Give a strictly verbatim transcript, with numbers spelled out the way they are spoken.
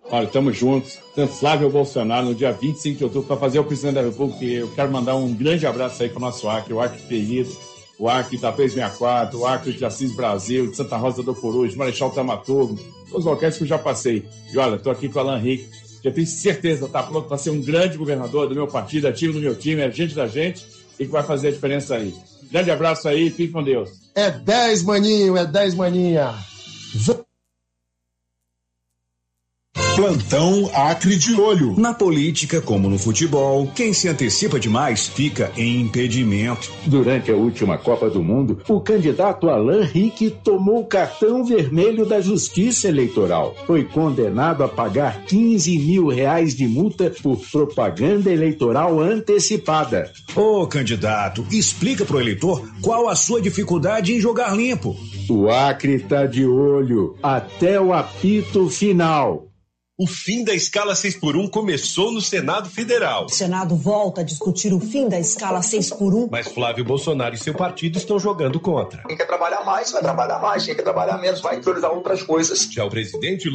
Olha, estamos juntos. Tanto Flávio Bolsonaro, no dia vinte e cinco de outubro, para fazer o presidente da República. Eu quero mandar um grande abraço aí para o nosso Acre, o Acre Querido, o Acre da três sessenta e quatro, o Acre de Assis Brasil, de Santa Rosa do Purus, de Marechal Tamaturgo, todos os locais que eu já passei. E olha, estou aqui com o Alan Henrique, já tenho certeza, está pronto para ser um grande governador do meu partido, ativo do meu time, é gente da gente e que vai fazer a diferença aí. Grande abraço aí, fique com Deus. É dez, maninho, é dez, maninha. V- Plantão Acre de Olho. Na política, como no futebol, quem se antecipa demais fica em impedimento. Durante a última Copa do Mundo, o candidato Alan Henrique tomou o cartão vermelho da Justiça Eleitoral. Foi condenado a pagar quinze mil reais de multa por propaganda eleitoral antecipada. Ô, candidato, explica pro eleitor qual a sua dificuldade em jogar limpo. O Acre tá de olho até o apito final. O fim da escala seis por um começou no Senado Federal. O Senado volta a discutir o fim da escala seis por um. Mas Flávio Bolsonaro e seu partido estão jogando contra. Quem quer trabalhar mais, vai trabalhar mais. Quem quer trabalhar menos, vai priorizar outras coisas. Já o presidente